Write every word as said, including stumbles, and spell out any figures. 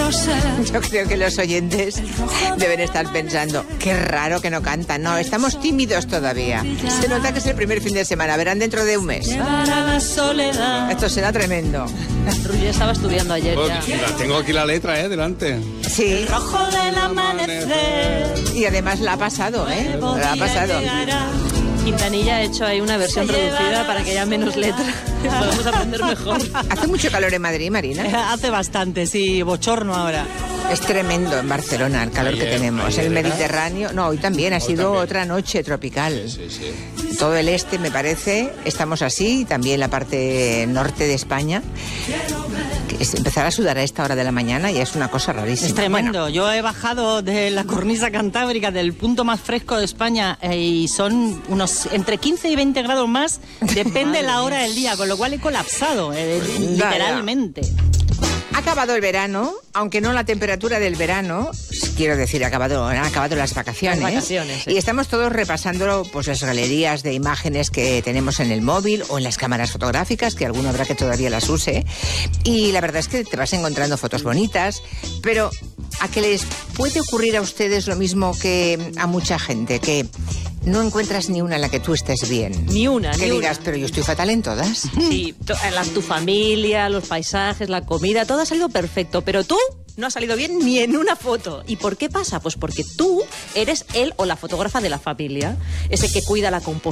Yo creo que los oyentes deben estar pensando, qué raro que no cantan. No, estamos tímidos todavía. Se nota que es el primer fin de semana. Verán dentro de un mes. Esto será tremendo. Ruye estaba estudiando ayer ya. Oh, tengo aquí la letra, ¿eh? Delante. Sí. Rojo del amanecer. Y además la ha pasado, ¿eh? La ha pasado. Quintanilla ha hecho ahí una versión reducida para que haya menos letra y podamos aprender mejor. ¿Hace mucho calor en Madrid, Marina? Hace bastante, sí, bochorno ahora. Es tremendo en Barcelona el calor Ayer, que tenemos. ayer, El ¿verdad? Mediterráneo, no, hoy también ha Hoy sido también. otra noche tropical. Sí, sí, sí. Todo el este, me parece, estamos así, también la parte norte de España. Que es empezar a sudar a esta hora de la mañana y es una cosa rarísima. Es tremendo. Bueno, Yo he bajado de la cornisa cantábrica, del punto más fresco de España, eh, y son unos entre quince y veinte grados más, depende la hora del día, con lo cual he colapsado, eh, Ya, literalmente. ha acabado el verano, aunque no la temperatura del verano, quiero decir, ha acabado, han acabado las vacaciones. Las vacaciones, sí. Y estamos todos repasando pues las galerías de imágenes que tenemos en el móvil o en las cámaras fotográficas, que alguno habrá que todavía las use. Y la verdad es que te vas encontrando fotos bonitas, pero ¿a qué les puede ocurrir a ustedes lo mismo que a mucha gente? Que no encuentras ni una en la que tú estés bien. Ni una, Que ni digas, una. pero yo estoy fatal en todas. Sí, to- la- tu familia, los paisajes, la comida, todo ha salido perfecto, pero tú no has salido bien ni en una foto. ¿Y por qué pasa? Pues porque tú eres él o la fotógrafa de la familia, ese que cuida la composición.